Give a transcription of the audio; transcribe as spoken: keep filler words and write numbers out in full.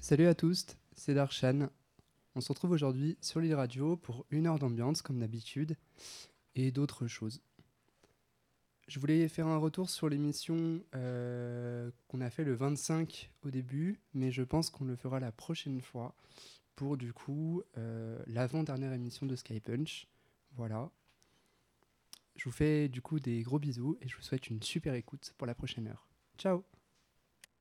Salut à tous, c'est Darshan. On se retrouve aujourd'hui sur l'île radio pour une heure d'ambiance comme d'habitude et d'autres choses. Je voulais faire un retour sur l'émission euh, qu'on a fait le vingt-cinq au début, mais je pense qu'on le fera la prochaine fois pour du coup euh, l'avant-dernière émission de Skypunch. Voilà. Je vous fais du coup des gros bisous et je vous souhaite une super écoute pour la prochaine heure. Ciao!